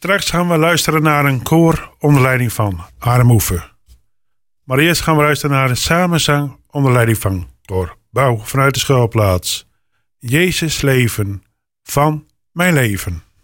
Straks gaan we luisteren naar een koor onder leiding van Arem Oeven. Maar eerst gaan we luisteren naar een samenzang onder leiding van Cor Bouw vanuit de schuilplaats. Jezus leven van mijn leven.